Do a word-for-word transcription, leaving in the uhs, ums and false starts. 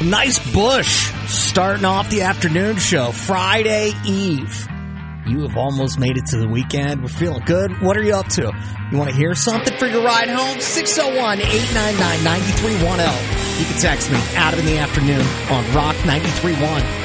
Nice bush starting off the afternoon show, Friday Eve. You have almost made it to the weekend. We're feeling good. What are you up to? You want to hear something for your ride home? six oh one, eight nine nine, nine three one zero. You can text me, Adam in the afternoon, on Rock ninety-three point one.